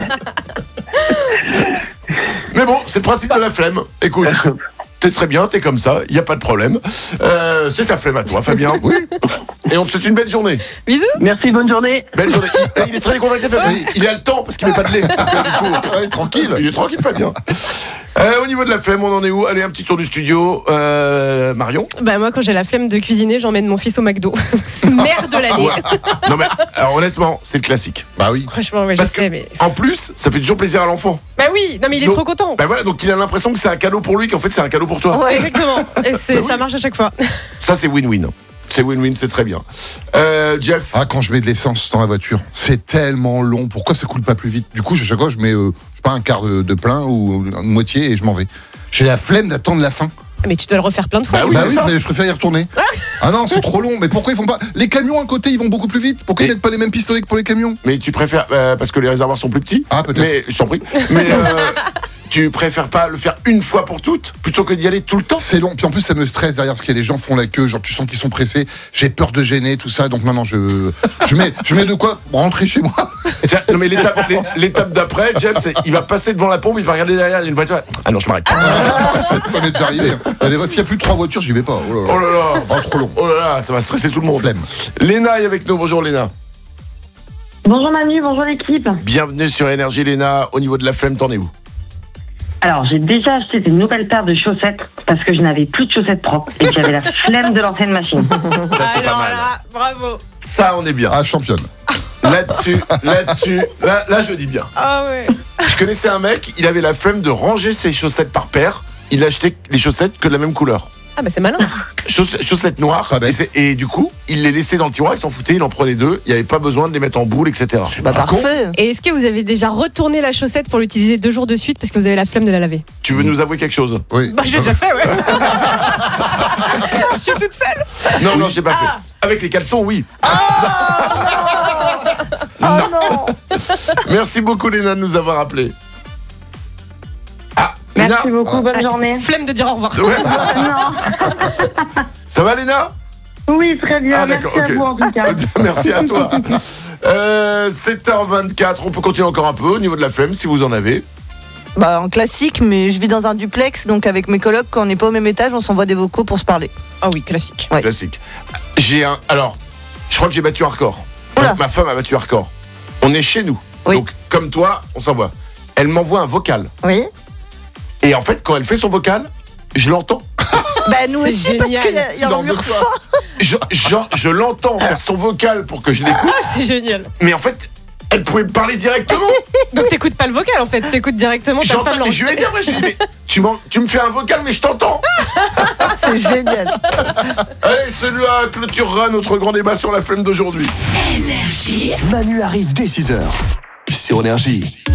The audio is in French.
Mais bon, c'est le principe de la flemme. Écoute, t'es très bien, t'es comme ça, y a pas de problème. C'est ta flemme à toi, Fabien. Oui. Et on te souhaite une belle journée. Bisous. Merci, bonne journée. Belle journée. Il est très décontracté, Fabien. Il a le temps parce qu'il met pas de lait. Du coup, tranquille. il est tranquille, Fabien. Au niveau de la flemme, on en est où? Allez, un petit tour du studio. Marion? Bah moi, quand j'ai la flemme de cuisiner, j'emmène mon fils au McDo. Merde de l'année. Ouais. Non mais, alors honnêtement, c'est le classique. Bah oui. Franchement, ouais, je Parce sais, que, mais... en plus, ça fait toujours plaisir à l'enfant. Bah oui, non mais il est Donc, trop content. Bah voilà, donc il a l'impression que c'est un cadeau pour lui, qu'en fait c'est un cadeau pour toi. Ouais, exactement. Et ça marche à chaque fois. Ça, c'est win-win. C'est win-win, c'est très bien. Jeff? Ah, quand je mets de l'essence dans la voiture, c'est tellement long. Pourquoi ça coule pas plus vite? Du coup, à chaque fois, je mets je sais pas, un quart de plein ou une moitié et je m'en vais. J'ai la flemme d'attendre la fin. Mais tu dois le refaire plein de fois. Bah oui, c'est ça. mais je préfère y retourner. Ah non, c'est trop long. Mais pourquoi ils font pas? Les camions à côté, ils vont beaucoup plus vite. Pourquoi ils mettent pas les mêmes pistolets que pour les camions? Mais tu préfères, parce que les réservoirs sont plus petits. Ah, peut-être. Mais, je t'en prie. Mais tu préfères pas le faire une fois pour toutes, plutôt que d'y aller tout le temps? C'est long. Puis en plus, ça me stresse derrière parce que les gens font la queue. Genre, tu sens qu'ils sont pressés. J'ai peur de gêner, tout ça. Donc non, je mets de quoi rentrer chez moi. Tiens, non mais l'étape d'après, Jeff, il va passer devant la pompe, il va regarder derrière, il y a une voiture. Ah non, je m'arrête. Ça m'est déjà arrivé. S'il y a plus de 3 voitures, j'y vais pas. Oh là là. Oh là là. Oh, trop long. Oh là là, ça va stresser tout le monde. Flemme. Léna est avec nous. Bonjour Léna. Bonjour Manu, bonjour l'équipe. Bienvenue sur Énergie Léna. Au niveau de la flemme, t'en es où? Alors, j'ai déjà acheté des nouvelles paires de chaussettes parce que je n'avais plus de chaussettes propres et que j'avais la flemme de l'ancienne machine. Ça, c'est pas mal. Là, bravo. Ça, on est bien. Ah, championne. Là-dessus, là, je dis bien. Ah ouais. Je connaissais un mec, il avait la flemme de ranger ses chaussettes par paire. Il achetait les chaussettes que de la même couleur. Ah bah c'est malin. Chaussettes noires. Très bête. Et du coup, il les laissait dans le tiroir, il s'en foutait, il en prenait 2. Il n'y avait pas besoin de les mettre en boule, etc. Bah parfait. Et est-ce que vous avez déjà retourné la chaussette pour l'utiliser 2 jours de suite parce que vous avez la flemme de la laver? Tu veux nous avouer quelque chose? Oui. Bah je l'ai déjà fait, ouais. Je suis toute seule. Non, je l'ai pas fait. Avec les caleçons, oui. Oh non. Merci beaucoup Léna de nous avoir appelés. Ah, Merci Léna. beaucoup, bonne journée. Flemme de dire au revoir. Ouais. Non. Ça va Léna? Oui, très bien. Ah Merci d'accord, à ok. vous en tout cas. Merci à toi. 7h24, on peut continuer encore un peu au niveau de la flemme si vous en avez. Bah en classique, mais je vis dans un duplex, donc avec mes colocs, quand on n'est pas au même étage, on s'envoie des vocaux pour se parler. Ah oui, classique. Ouais. Classique. Alors, je crois que j'ai battu un record. Oula. Ma femme a battu un record. On est chez nous. Oui. Donc, comme toi, on s'envoie. Elle m'envoie un vocal. Oui. Et en fait, quand elle fait son vocal, je l'entends. Bah nous C'est aussi, parce génial. qu'il y a un mur fort. Je l'entends faire son vocal pour que je l'écoute. C'est génial. Mais en fait, elle pouvait me parler directement. Donc t'écoutes pas le vocal en fait, t'écoutes directement ta J'entends, femme. et je lui ai dit, mais tu me fais un vocal, mais je t'entends. C'est génial. Allez, celui-là clôturera notre grand débat sur la flemme d'aujourd'hui. Manu arrive dès 6h sur Énergie.